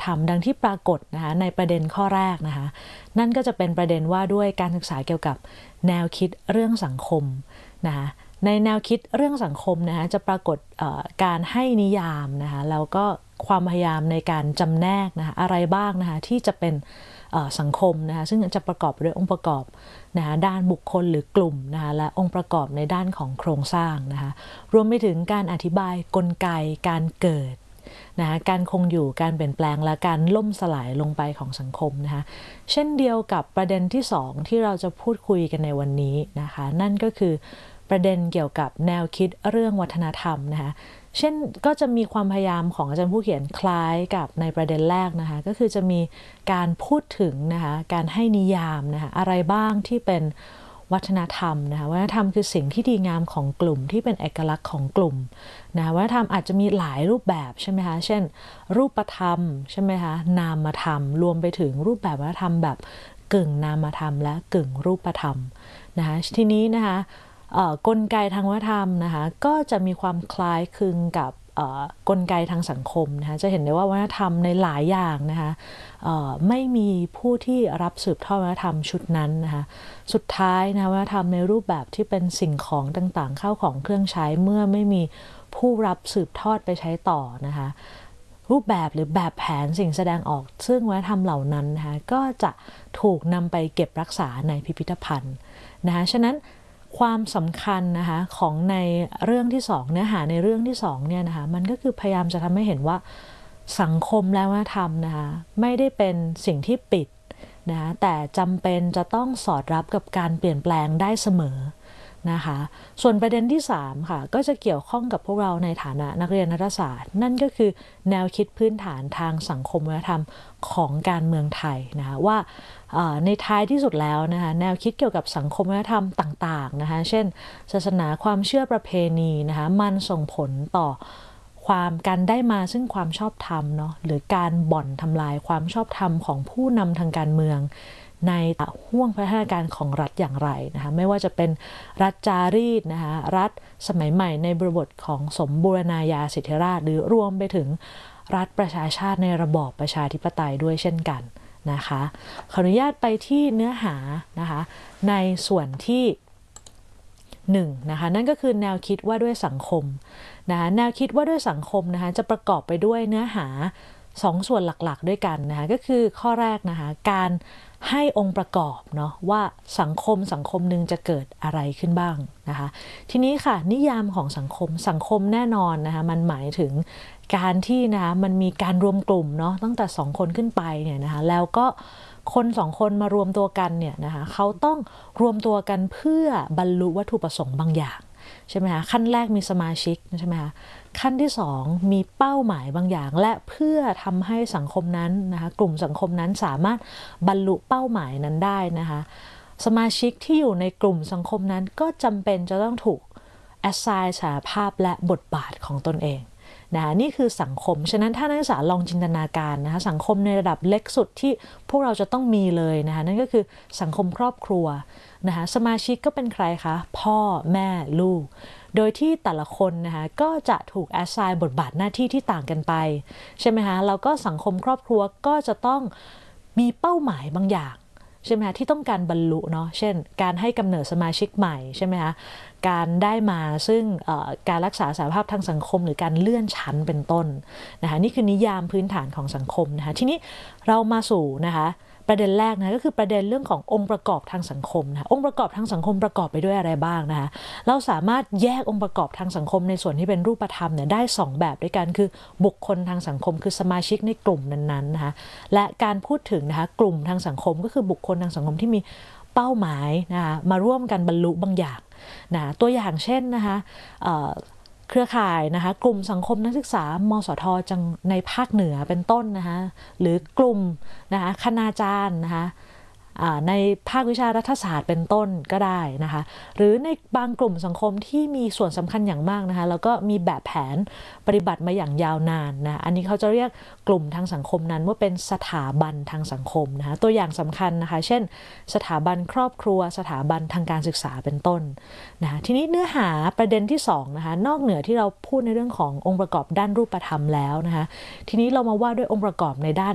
รมดังที่ปรากฏนะคะในประเด็นข้อแรกนะคะนั่นก็จะเป็นประเด็นว่าด้วยการศึกษาเกี่ยวกับแนวคิดเรื่องสังคมนะคะในแนวคิดเรื่องสังคมนะคะจะปรากฏการให้นิยามนะคะแล้วก็ความพยายามในการจำแนกนะคะอะไรบ้างนะคะที่จะเป็นสังคมนะคะซึ่งจะประกอบด้วยองค์ประกอบนะคะด้านบุคคลหรือกลุ่มนะคะและองค์ประกอบในด้านของโครงสร้างนะคะรวมไปถึงการอธิบายกลไกการเกิดนะคะการคงอยู่การเปลี่ยนแปลงและการล่มสลายลงไปของสังคมนะคะเช่นเดียวกับประเด็นที่2ที่เราจะพูดคุยกันในวันนี้นะคะนั่นก็คือประเด็นเกี่ยวกับแนวคิดเรื่องวัฒนธรรมนะคะเช่นก็จะมีความพยายามของอาจารย์ผู้เขียนคล้ายกับในประเด็นแรกนะคะก็คือจะมีการพูดถึงนะคะการให้นิยามนะคะอะไรบ้างที่เป็นวัฒนธรรมนะคะวัฒนธรรมคือสิ่งที่ดีงามของกลุ่มที่เป็นเอกลักษณ์ของกลุ่มนะวัฒนธรรมอาจจะมีหลายรูปแบบใช่ไหมคะเช่นรูปธรรมใช่ไหมคะนามธรรมรวมไปถึงรูปแบบวัฒนธรรมแบบกึ่งนามธรรมและกึ่งรูปธรรมนะคะทีนี้นะคะกลไกทางวัฒนธรรมนะคะก็จะมีความคล้ายคลึงกับกลไกทางสังคมนะคะจะเห็นได้ว่าวัฒนธรรมในหลายอย่างนะคะไม่มีผู้ที่รับสืบทอดวัฒนธรรมชุดนั้นนะคะสุดท้ายนะวัฒนธรรมในรูปแบบที่เป็นสิ่งของต่างๆเข้าของเครื่องใช้เมื่อไม่มีผู้รับสืบทอดไปใช้ต่อนะคะรูปแบบหรือแบบแผนสิ่งแสดงออกซึ่งวัฒนธรรมเหล่านั้นนะคะก็จะถูกนำไปเก็บรักษาในพิพิธภัณฑ์นะคะฉะนั้นความสำคัญนะคะของในเรื่องที่2เนื้อหาในเรื่องที่2เนี่ยนะคะมันก็คือพยายามจะทำให้เห็นว่าสังคมและวัฒนธรรมนะคะไม่ได้เป็นสิ่งที่ปิดนะแต่จำเป็นจะต้องสอดรับกับการเปลี่ยนแปลงได้เสมอนะคะส่วนประเด็นที่3ค่ะก็จะเกี่ยวข้องกับพวกเราในฐานะนักเรียนรัฐศาสตร์นั่นก็คือแนวคิดพื้นฐานทางสังคมวัฒนธรรมของการเมืองไทยนะคะว่าในท้ายที่สุดแล้วนะคะแนวคิดเกี่ยวกับสังคมวัฒนธรรมต่างๆนะคะเช่นศาสนาความเชื่อประเพณีนะคะมันส่งผลต่อการได้มาซึ่งความชอบธรรมเนาะหรือการบ่อนทำลายความชอบธรรมของผู้นำทางการเมืองในห่วงพัฒนาการของรัฐอย่างไรนะคะไม่ว่าจะเป็นรัฐจารีตนะคะรัฐสมัยใหม่ในบริบทของสมบูรณาญาสิทธิราชย์หรือรวมไปถึงรัฐประชาชาติในระบอบประชาธิปไตยด้วยเช่นกันนะคะขออนุญาตไปที่เนื้อหานะคะในส่วนที่1นะคะนั่นก็คือแนวคิดว่าด้วยสังคมนะคะแนวคิดว่าด้วยสังคมนะคะจะประกอบไปด้วยเนื้อหา2ส่วนหลักๆด้วยกันนะคะก็คือข้อแรกนะคะการให้องค์ประกอบเนาะว่าสังคมหนึ่งจะเกิดอะไรขึ้นบ้างนะคะทีนี้ค่ะนิยามของสังคมแน่นอนนะคะมันหมายถึงการที่นะคะมันมีการรวมกลุ่มเนาะตั้งแต่2คนขึ้นไปเนี่ยนะคะแล้วก็คน2คนมารวมตัวกันเนี่ยนะคะเขาต้องรวมตัวกันเพื่อบรรลุวัตถุประสงค์บางอย่างใช่ไหมคะขั้นแรกมีสมาชิกใช่ไหมคะขั้นที่2มีเป้าหมายบางอย่างและเพื่อทำให้สังคมนั้นนะคะกลุ่มสังคมนั้นสามารถบรรลุเป้าหมายนั้นได้นะคะสมาชิกที่อยู่ในกลุ่มสังคมนั้นก็จำเป็นจะต้องถูก assign สภาพและบทบาทของตนเองนะคะนี่คือสังคมฉะนั้นถ้านักศึกษาลองจินตนาการนะคะสังคมในระดับเล็กสุดที่พวกเราจะต้องมีเลยนะคะนั่นก็คือสังคมครอบครัวนะคะสมาชิกก็เป็นใครคะพ่อแม่ลูกโดยที่แต่ละคนนะคะก็จะถูกแอสไซน์บทบาทหน้าที่ที่ต่างกันไปใช่ไหมคะแล้วก็สังคมครอบครัวก็จะต้องมีเป้าหมายบางอย่างใช่ไหมคะที่ต้องการบรรลุเนาะเช่นการให้กำเนิดสมาชิกใหม่ใช่ไหมคะการได้มาซึ่งการรักษาสภาพทางสังคมหรือการเลื่อนชั้นเป็นต้นนะคะนี่คือนิยามพื้นฐานของสังคมนะคะทีนี้เรามาสู่นะคะประเด็นแรกนะก็คือประเด็นเรื่องขององค์ประกอบทางสังคมนะองค์ประกอบทางสังคมประกอบไปด้วยอะไรบ้างนะคะเราสามารถแยกองค์ประกอบทางสังคมในส่วนที่เป็นรูปธรรมเนี่ยได้2แบบด้วยกันคือบุคคลทางสังคมคือสมาชิกในกลุ่มนั้นๆนะคะและการพูดถึงนะคะกลุ่มทางสังคมก็คือบุคคลทางสังคมที่มีเป้าหมายนะคะมาร่วมกันบรรลุบางอย่างนะตัวอย่างเช่นนะคะเครือข่ายนะคะกลุ่มสังคมนักศึกษามสท.จังในภาคเหนือเป็นต้นนะคะหรือกลุ่มนะคะคณาจารย์นะคะในภาควิชารัฐศาสตร์เป็นต้นก็ได้นะคะหรือในบางกลุ่มสังคมที่มีส่วนสำคัญอย่างมากนะคะแล้วก็มีแบบแผนปฏิบัติมาอย่างยาวนานนะอันนี้เขาจะเรียกกลุ่มทางสังคมนั้นว่าเป็นสถาบันทางสังคมนะคะตัวอย่างสำคัญนะคะเช่นสถาบันครอบครัวสถาบันทางการศึกษาเป็นต้นนะทีนี้เนื้อหาประเด็นที่2นะคะนอกเหนือที่เราพูดในเรื่องขององค์ประกอบด้านรูปธรรมแล้วนะคะทีนี้เรามาว่าด้วยองค์ประกอบในด้าน